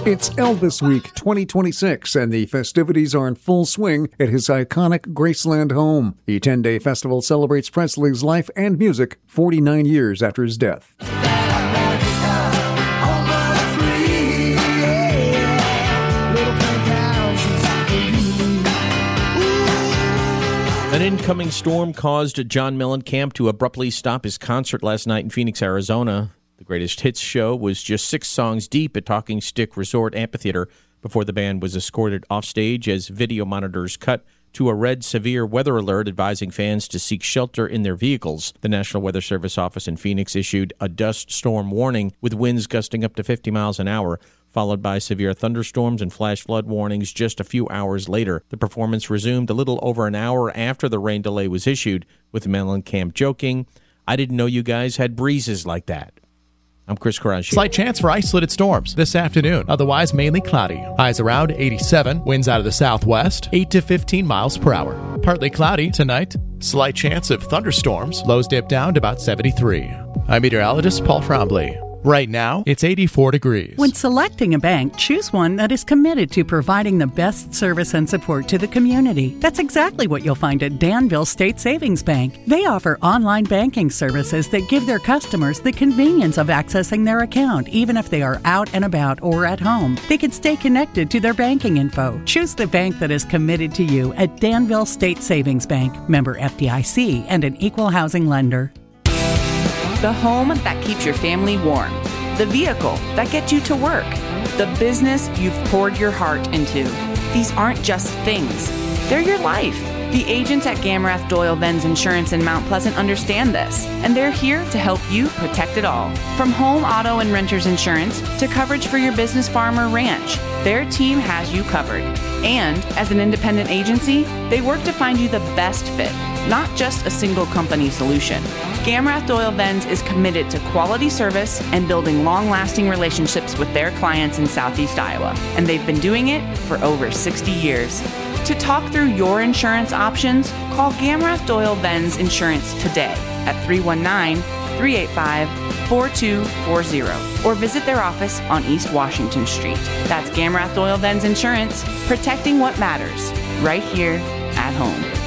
It's Elvis Week 2026, and the festivities are in full swing at his iconic Graceland home. The 10-day festival celebrates Presley's life and music 49 years after his death. An incoming storm caused John Mellencamp to abruptly stop his concert last night in Phoenix, Arizona. The Greatest Hits show was just 6 songs deep at Talking Stick Resort Amphitheater before the band was escorted offstage as video monitors cut to a red severe weather alert advising fans to seek shelter in their vehicles. The National Weather Service office in Phoenix issued a dust storm warning with winds gusting up to 50 miles an hour, followed by severe thunderstorms and flash flood warnings just a few hours later. The performance resumed a little over an hour after the rain delay was issued, with Mellencamp joking, "I didn't know you guys had breezes like that." I'm Chris Karashi. Slight chance for isolated storms this afternoon. Otherwise, mainly cloudy. Highs around 87. Winds out of the southwest, 8 to 15 miles per hour. Partly cloudy tonight. Slight chance of thunderstorms. Lows dip down to about 73. I'm meteorologist Paul Trombley. Right now, it's 84 degrees. When selecting a bank, choose one that is committed to providing the best service and support to the community. That's exactly what you'll find at Danville State Savings Bank. They offer online banking services that give their customers the convenience of accessing their account, even if they are out and about or at home. They can stay connected to their banking info. Choose the bank that is committed to you at Danville State Savings Bank, member FDIC, and an equal housing lender. The home that keeps your family warm. The vehicle that gets you to work. The business you've poured your heart into. These aren't just things. They're your life. The agents at Gamrath Doyle Venz Insurance in Mount Pleasant understand this, and they're here to help you protect it all. From home, auto, and renter's insurance to coverage for your business, farm, or ranch, their team has you covered. And as an independent agency, they work to find you the best fit, not just a single company solution. Gamrath Doyle Venz is committed to quality service and building long-lasting relationships with their clients in Southeast Iowa, and they've been doing it for over 60 years. To talk through your insurance options, call Gamrath Doyle Venz Insurance today at 319-385-4240 or visit their office on East Washington Street. That's Gamrath Doyle Venz Insurance, protecting what matters, right here at home.